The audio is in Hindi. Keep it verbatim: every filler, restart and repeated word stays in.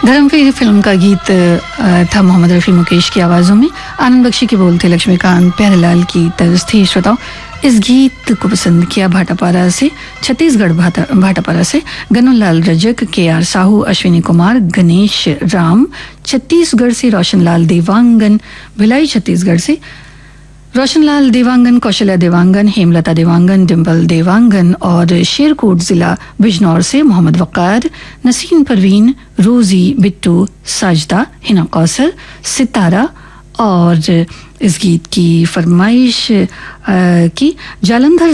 धर्मवीर फिल्म का गीत था मोहम्मद रफ़ी मुकेश की आवाज़ों में। आनंद बख्शी के बोल थे, लक्ष्मीकांत प्यारेलाल की तर्ज थी। श्रोताओं, इस गीत को पसंद किया भाटापारा से, छत्तीसगढ़ भाटा भाटापारा से गनुलाल रजक, के आर साहू, अश्विनी कुमार, गणेश राम छत्तीसगढ़ से, रोशनलाल देवांगन भिलाई छत्तीसगढ़ से, रोशनलाल देवांगन, कौशल्या देवांगन, हेमलता देवांगन, डिम्पल देवांगन और शेरकोट जिला बिजनौर से मोहम्मद वक़ार, नसीन परवीन, रोजी, बिट्टू, साजदा, हिना कौसर, सितारा और इस गीत की फरमाइश की जालंधर